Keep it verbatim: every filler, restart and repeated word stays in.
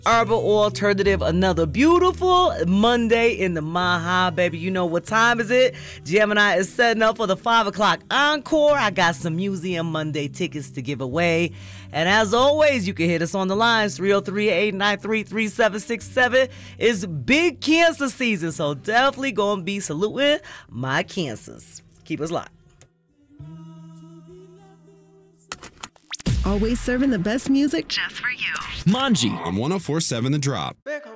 Herbal Alternative, another beautiful Monday in the Maha, baby. You know what time is it? Gemini is setting up for the five o'clock encore. I got some Museum Monday tickets to give away. And as always, you can hit us on the lines, three oh three, eight nine three, three seven six seven. It's big cancer season, so definitely going to be saluting my cancers. Keep us locked. Always serving the best music just for you. Manji on one oh four point seven The Drop.